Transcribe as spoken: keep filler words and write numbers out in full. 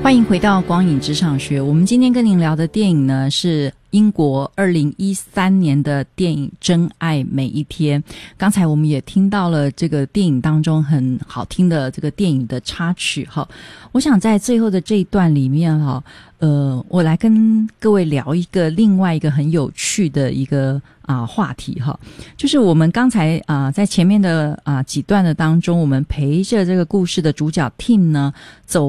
欢迎回到光影职场学。我们今天跟您聊的电影呢，是英国二零一三年的电影《真爱每一天》。刚才我们也听到了这个电影当中很好听的这个电影的插曲哈。我想在最后的这一段里面哈，呃，我来跟各位聊一个另外一个很有趣的一个啊话题哈，就是我们刚才啊在前面的啊几段的当中，我们陪着这个故事的主角 Tim 呢走